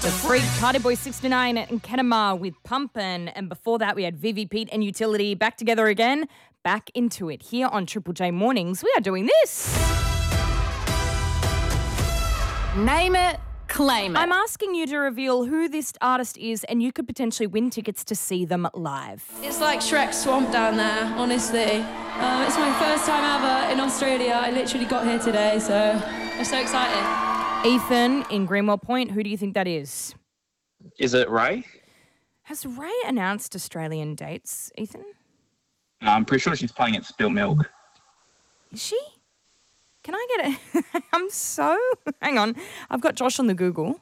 The Freak, Cardi Boy 69 and Kenema with Pumpin'. And before that, we had Vivi, Pete and Utility back together again. Back into it here on Triple J Mornings. We are doing this. Name it, claim it. I'm asking you to reveal who this artist is and you could potentially win tickets to see them live. It's like Shrek Swamp down there, honestly. It's my first time ever in Australia. I literally got here today, so I'm so excited. Ethan in Greenwell Point, who do you think that is? Is it Ray? Has Ray announced Australian dates, Ethan? I'm pretty sure she's playing at Spilt Milk. Is she? Can I get it? Hang on. I've got Josh on the Google.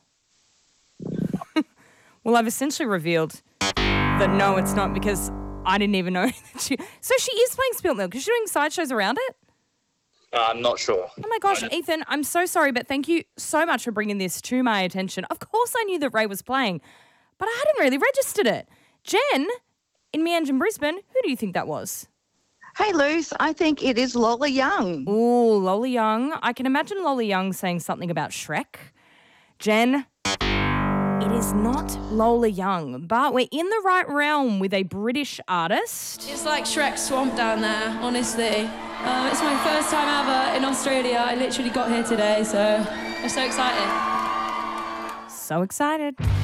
Well, I've essentially revealed that no, it's not because I didn't even know that she... So she is playing Spilt Milk. Is she doing sideshows around it? I'm not sure. Oh my gosh, Ethan, I'm so sorry, but thank you so much for bringing this to my attention. Of course I knew that Ray was playing, but I hadn't really registered it. Jen, in Meanjin, Brisbane, who do you think that was? Hey, Luce, I think it is Lola Young. Ooh, Lola Young. I can imagine Lola Young saying something about Shrek. Jen, it is not Lola Young, but we're in the right realm with a British artist. It's like Shrek Swamp down there, honestly. It's my first time ever in Australia. I literally got here today, so I'm so excited. So excited.